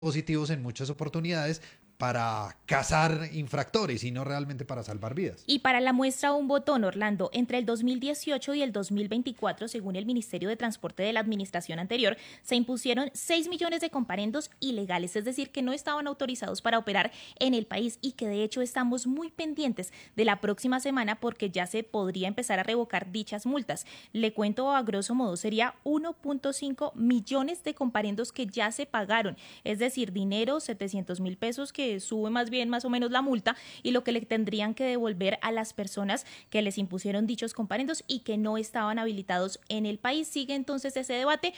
dispositivos en muchas oportunidades para cazar infractores y no realmente para salvar vidas. Y para la muestra un botón, Orlando, entre el 2018 y el 2024, según el Ministerio de Transporte de la administración anterior, se impusieron 6 millones de comparendos ilegales, es decir, que no estaban autorizados para operar en el país y que de hecho estamos muy pendientes de la próxima semana porque ya se podría empezar a revocar dichas multas. Le cuento a grosso modo, sería 1.5 millones de comparendos que ya se pagaron, es decir, dinero, 700.000 pesos que sube más o menos la multa y lo que le tendrían que devolver a las personas que les impusieron dichos comparendos y que no estaban habilitados en el país. Sigue entonces ese debate.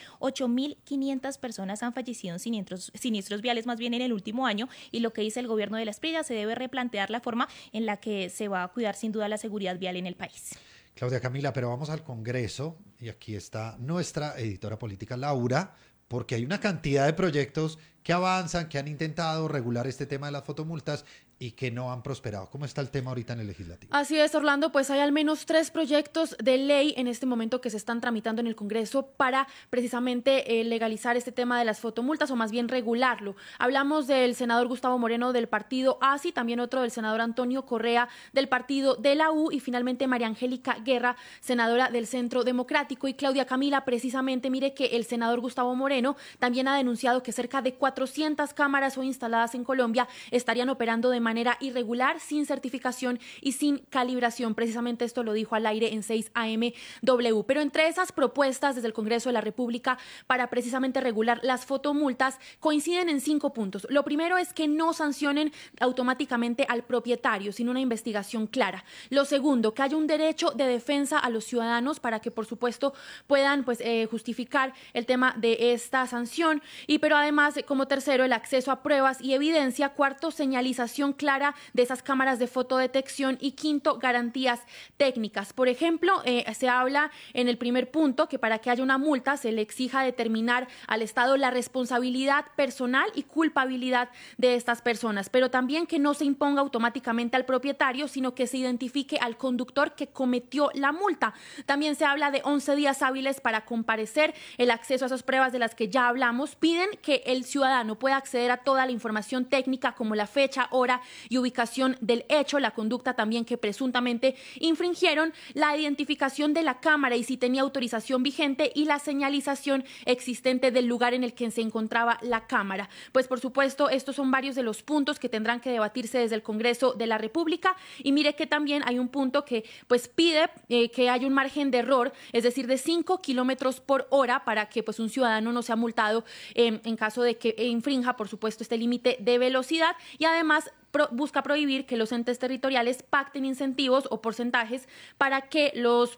8.500 personas han fallecido en siniestros viales más bien en el último año y lo que dice el gobierno de la Esprilla, se debe replantear la forma en la que se va a cuidar sin duda la seguridad vial en el país. Claudia Camila, pero vamos al Congreso y aquí está nuestra editora política Laura, porque hay una cantidad de proyectos que avanzan, que han intentado regular este tema de las fotomultas y que no han prosperado. ¿Cómo está el tema ahorita en el legislativo? Así es, Orlando, pues hay al menos 3 proyectos de ley en este momento que se están tramitando en el Congreso para precisamente legalizar este tema de las fotomultas o más bien regularlo. Hablamos del senador Gustavo Moreno del partido ASI, también otro del senador Antonio Correa del partido de la U y finalmente María Angélica Guerra, senadora del Centro Democrático. Y Claudia Camila, precisamente, mire que el senador Gustavo Moreno también ha denunciado que cerca de 400 cámaras o instaladas en Colombia estarían operando de manera irregular, sin certificación y sin calibración. Precisamente esto lo dijo al aire en 6 AMW. Pero entre esas propuestas desde el Congreso de la República para precisamente regular las fotomultas coinciden en 5 puntos. Lo primero es que no sancionen automáticamente al propietario, sin una investigación clara. Lo segundo, que haya un derecho de defensa a los ciudadanos para que, por supuesto, puedan justificar el tema de esta sanción. Pero además, como tercero, el acceso a pruebas y evidencia. Cuarto, señalización clara de esas cámaras de fotodetección y quinto, garantías técnicas. Por ejemplo, se habla en el primer punto que para que haya una multa se le exija determinar al Estado la responsabilidad personal y culpabilidad de estas personas, pero también que no se imponga automáticamente al propietario, sino que se identifique al conductor que cometió la multa. También se habla de 11 días hábiles para comparecer, el acceso a esas pruebas de las que ya hablamos. Piden que el ciudadano pueda acceder a toda la información técnica como la fecha, hora y ubicación del hecho, la conducta también que presuntamente infringieron, la identificación de la cámara y si tenía autorización vigente y la señalización existente del lugar en el que se encontraba la cámara. Pues por supuesto, estos son varios de los puntos que tendrán que debatirse desde el Congreso de la República y mire que también hay un punto que pues pide que haya un margen de error, es decir, de 5 kilómetros por hora para que pues un ciudadano no sea multado en caso de que infrinja, por supuesto, este límite de velocidad y además busca prohibir que los entes territoriales pacten incentivos o porcentajes para que los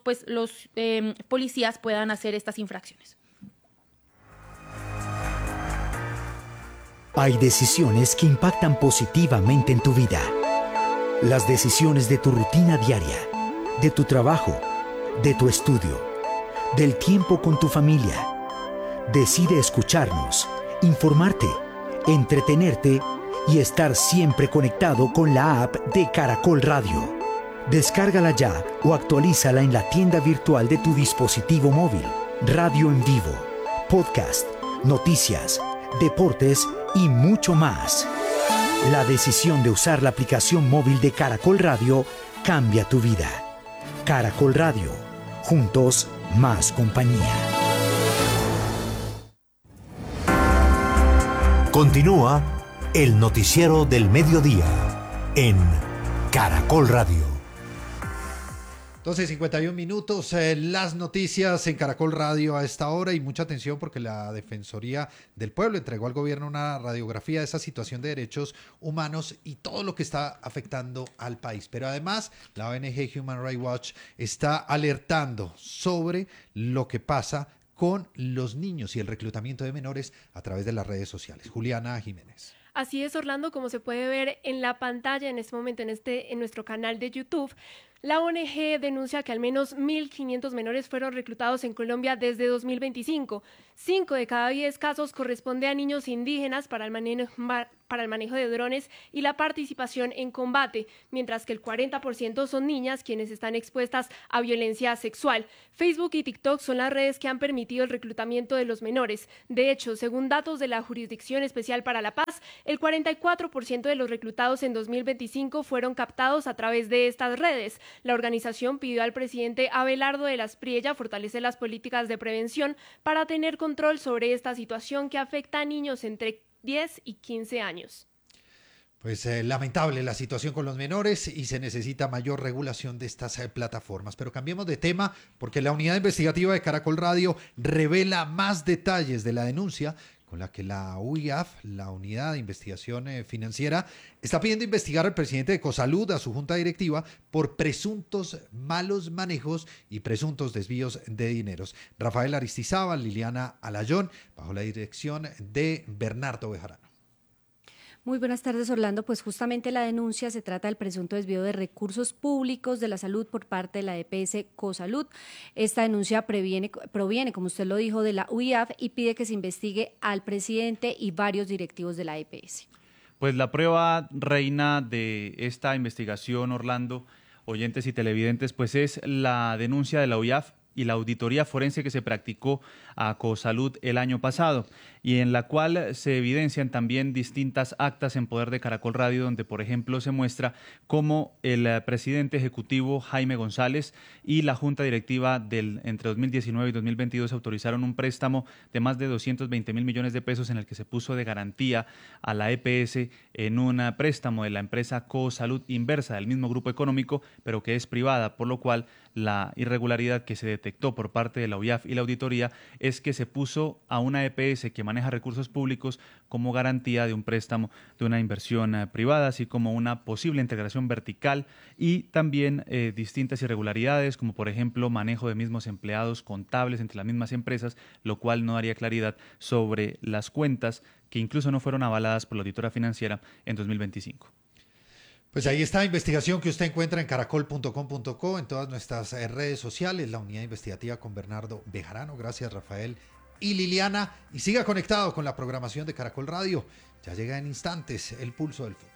policías puedan hacer estas infracciones. Hay decisiones que impactan positivamente en tu vida. Las decisiones de tu rutina diaria, de tu trabajo, de tu estudio, del tiempo con tu familia. Decide escucharnos, informarte, entretenerte y estar siempre conectado con la app de Caracol Radio. Descárgala ya o actualízala en la tienda virtual de tu dispositivo móvil. Radio en vivo, podcast, noticias, deportes y mucho más. La decisión de usar la aplicación móvil de Caracol Radio cambia tu vida. Caracol Radio, juntos más compañía. Continúa el noticiero del mediodía en Caracol Radio. 12:51, las noticias en Caracol Radio a esta hora y mucha atención porque la Defensoría del Pueblo entregó al gobierno una radiografía de esa situación de derechos humanos y todo lo que está afectando al país. Pero además, la ONG Human Rights Watch está alertando sobre lo que pasa con los niños y el reclutamiento de menores a través de las redes sociales. Juliana Jiménez. Así es, Orlando, como se puede ver en la pantalla en este momento, en nuestro canal de YouTube, La ONG denuncia que al menos 1.500 menores fueron reclutados en Colombia desde 2025. 5 de cada 10 casos corresponde a niños indígenas para el manejo de drones y la participación en combate, mientras que el 40% son niñas quienes están expuestas a violencia sexual. Facebook y TikTok son las redes que han permitido el reclutamiento de los menores. De hecho, según datos de la Jurisdicción Especial para la Paz, el 44% de los reclutados en 2025 fueron captados a través de estas redes. La organización pidió al presidente Abelardo de las Priella fortalecer las políticas de prevención para tener control sobre esta situación que afecta a niños entre 10 y 15 años. Pues lamentable la situación con los menores y se necesita mayor regulación de estas plataformas. Pero cambiemos de tema porque la unidad investigativa de Caracol Radio revela más detalles de la denuncia con la que la UIAF, la Unidad de Investigación Financiera, está pidiendo investigar al presidente de Cosalud, a su junta directiva, por presuntos malos manejos y presuntos desvíos de dineros. Rafael Aristizábal, Liliana Alayón, bajo la dirección de Bernardo Bejarano. Muy buenas tardes, Orlando. Pues justamente la denuncia se trata del presunto desvío de recursos públicos de la salud por parte de la EPS Cosalud. Esta denuncia proviene, como usted lo dijo, de la UIAF y pide que se investigue al presidente y varios directivos de la EPS. Pues la prueba reina de esta investigación, Orlando, oyentes y televidentes, pues es la denuncia de la UIAF y la auditoría forense que se practicó a Cosalud el año pasado y en la cual se evidencian también distintas actas en poder de Caracol Radio, donde por ejemplo se muestra cómo el presidente ejecutivo Jaime González y la junta directiva entre 2019 y 2022 autorizaron un préstamo de más de 220.000 millones de pesos en el que se puso de garantía a la EPS en un préstamo de la empresa Cosalud Inversa, del mismo grupo económico, pero que es privada, por lo cual la irregularidad que se detectó por parte de la UIAF y la auditoría es que se puso a una EPS que maneja recursos públicos como garantía de un préstamo de una inversión privada, así como una posible integración vertical y también distintas irregularidades, como por ejemplo manejo de mismos empleados contables entre las mismas empresas, lo cual no daría claridad sobre las cuentas que incluso no fueron avaladas por la auditora financiera en 2025. Pues ahí está, investigación que usted encuentra en caracol.com.co, en todas nuestras redes sociales, la unidad investigativa con Bernardo Bejarano. Gracias, Rafael y Liliana. Y siga conectado con la programación de Caracol Radio. Ya llega en instantes el pulso del fútbol.